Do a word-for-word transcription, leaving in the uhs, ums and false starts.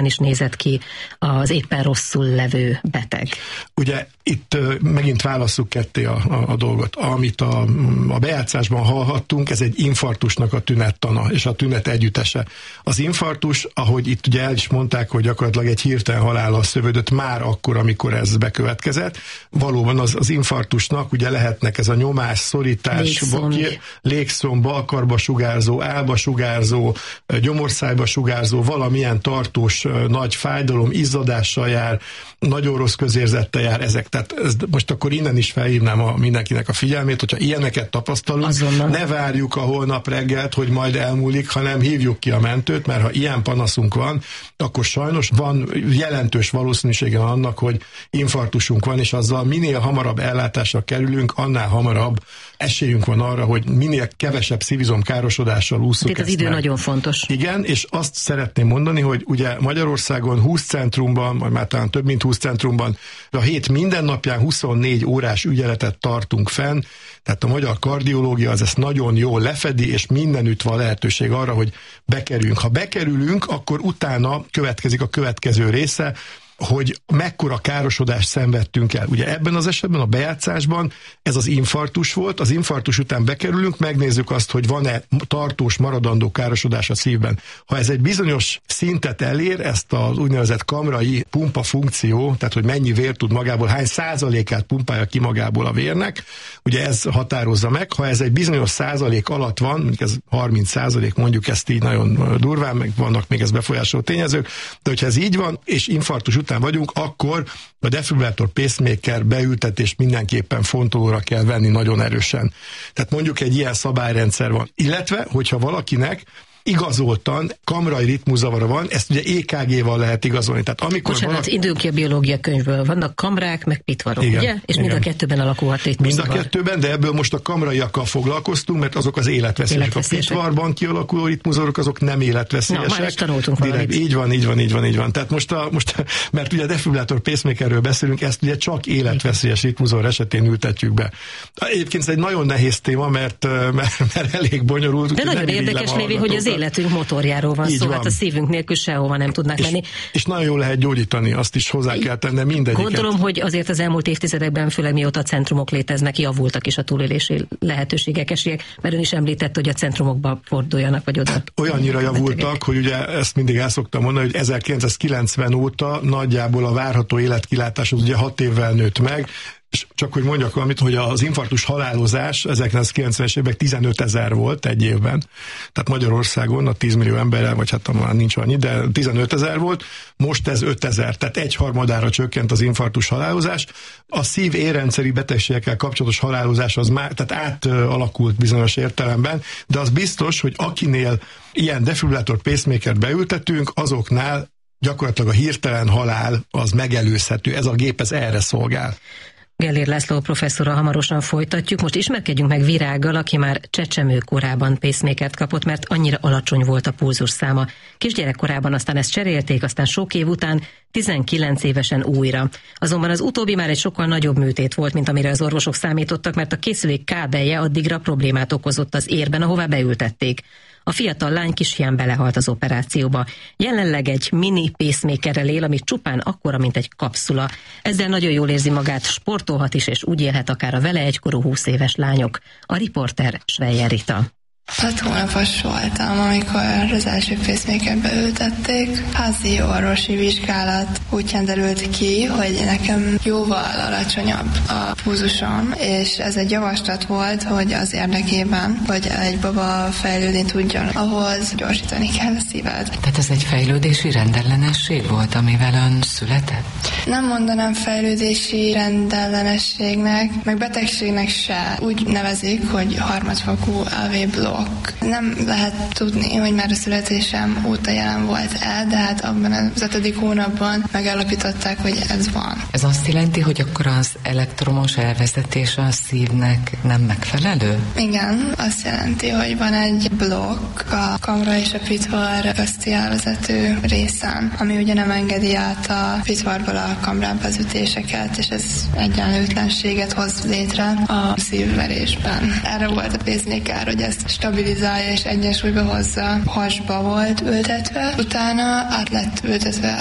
is nézett ki az éppen rosszul levő beteg. Ugye itt megint válasszuk ketté a, a, a dolgot. Amit a, a bejátszásban hallhattunk, ez egy infarktusnak a tünettana, és a tünet együttese. Az infarktus, ahogy itt ugye el is mondták, hogy gyakorlatilag egy hirtelen halállal szövődött már akkor, amikor ez bekövetkezett. Valóban az, az infarktusnak ugye lehetnek ez a nyomás, szorítás, légszomj, légszomj, balkarba sugárzó, álba sugárzó, gyomorszájba sugárzó, valamilyen tartós nagy fájdalom, izzadással jár, nagyon rossz közérzettel jár ezek. Tehát ez, most akkor innen is felhívnám a, mindenkinek a figyelmét, hogyha ilyeneket tapasztalunk, azonnal ne várjuk a holnap reggelt, hogy majd elmúlik, hanem hívjuk ki a mentőt, mert ha ilyen panaszunk van, akkor sajnos van jelentős valószínűsége annak, hogy infarktusunk van, és azzal minél hamarabb ellátásra kerülünk, annál hamarabb esélyünk van arra, hogy minél kevesebb szívizomkárosodással ússzuk. Itt az idő meg. Nagyon fontos. Igen, és azt szeretném mondani, hogy ugye Magyarországon húsz centrumban, vagy már talán több mint húsz centrumban, a hét minden napján huszonnégy órás ügyeletet tartunk fenn, tehát a magyar kardiológia az ezt nagyon jól lefedi, és mindenütt van lehetőség arra, hogy bekerülünk. Ha bekerülünk, akkor utána következik a következő része, hogy mekkora károsodást szenvedtünk el. Ugye ebben az esetben, a bejátszásban ez az infarktus volt, az infarktus után bekerülünk, megnézzük azt, hogy van-e tartós maradandó károsodás a szívben. Ha ez egy bizonyos szintet elér, ezt az úgynevezett kamrai pumpa funkció, tehát hogy mennyi vér tud magából, hány százalékát pumpálja ki magából a vérnek, ugye ez határozza meg, ha ez egy bizonyos százalék alatt van, mondjuk ez harminc százalék, mondjuk ezt így nagyon durván, meg vannak még ez befolyásoló tényezők, de hogyha ez így van, és infarktus után vagyunk, akkor a defibrillátor pacemaker beültetést mindenképpen fontolóra kell venni nagyon erősen. Tehát mondjuk egy ilyen szabályrendszer van. Illetve, hogyha valakinek igazoltan kamrai ritmuszavara van, ezt ugye é ká gé-val lehet igazolni. Tehát amikor Bocsánat, valaki... időnk ki a biológia könyvből. Vannak kamrák, meg pitvarok, igen, ugye? És igen. Mind a kettőben alakulhat ritmuszavar. Mind a kettőben, de ebből most a kamraiakkal foglalkoztunk, mert azok az életveszélyesek. életveszélyesek. A pitvarban kialakuló ritmuszavarok, azok nem életveszélyesek. Na, már is tanultunk valamit. Így van, így van, így van, így van. Tehát most, a, most mert ugye a defibrillátor pacemakerről beszélünk, ezt ugye csak életveszélyes ritmuszavar esetén ültetjük be. Egyébként ez egy nagyon nehéz téma, mert, mert, mert elég bonyolult. De nagyon érdekes, Lévi, hogy az életünk motorjáról van így szó, van. Hát a szívünk nélkül sehova nem tudnánk és, menni. És nagyon jól lehet gyógyítani, azt is hozzá kell tenni mindegyiket. Gondolom, hogy azért az elmúlt évtizedekben, főleg mióta a centrumok léteznek, javultak is a túlélési lehetőségek, esélyek, mert ön is említett, hogy a centrumokba forduljanak, vagy oda. Hát olyannyira javultak, hogy ugye ezt mindig el szoktam mondani, hogy ezerkilencszázkilencven óta nagyjából a várható életkilátás az ugye hat évvel nőtt meg, és csak hogy mondjak valamit, hogy az infarktus halálozás ezerkilencszázkilencvenes években tizenöt ezer volt egy évben. Tehát Magyarországon a tíz millió emberrel, vagy hát már nincs annyi, de tizenöt ezer volt, most ez öt ezer, tehát egyharmadára csökkent az infarktus halálozás. A szív-érrendszeri betegségekkel kapcsolatos halálozás az már, tehát átalakult bizonyos értelemben, de az biztos, hogy akinél ilyen defibrillátor pacemakert beültetünk, azoknál gyakorlatilag a hirtelen halál az megelőzhető. Ez a gép ez erre szolgál. Gellér László professzorral hamarosan folytatjuk. Most ismerkedjünk meg Virággal, aki már csecsemő korában pacemakert kapott, mert annyira alacsony volt a pulzusszáma. Kisgyerekkorában aztán ezt cserélték, aztán sok év után tizenkilenc évesen újra. Azonban az utóbbi már egy sokkal nagyobb műtét volt, mint amire az orvosok számítottak, mert a készülék kábelje addigra problémát okozott az érben, ahová beültették. A fiatal lány kisfián belehalt az operációba. Jelenleg egy mini pacemakerrel él, ami csupán akkora, mint egy kapszula. Ezzel nagyon jól érzi magát, sportolhat is, és úgy élhet akár a vele egykorú húsz éves lányok. A riporter Sveyer Rita. Hat hónapos voltam, amikor az első pacemakerbe ültették. Házi orvosi vizsgálat útján derült ki, hogy nekem jóval alacsonyabb a pulzusom, és ez egy javaslat volt, hogy az érdekében, hogy egy baba fejlődni tudjon, ahhoz gyorsítani kell a szíved. Tehát ez egy fejlődési rendellenesség volt, amivel ön született? Nem mondanám fejlődési rendellenességnek, meg betegségnek se. Úgy nevezik, hogy harmadfokú á vé blokk. Nem lehet tudni, hogy már a születésem óta jelen volt-e, de hát abban az ötödik hónapban megállapították, hogy ez van. Ez azt jelenti, hogy akkor az elektromos elvezetés a szívnek nem megfelelő? Igen, azt jelenti, hogy van egy blokk a kamra és a pitvar közti elvezető részen, ami ugye nem engedi át a pitvarból a kamrába az ütéseket, és ez egyenlőtlenséget hoz létre a szívverésben. Erre volt a pacemaker, hogy ezt stabilizálja és egyensúlyba hozza. Hasba volt ültetve, utána át lett ültetve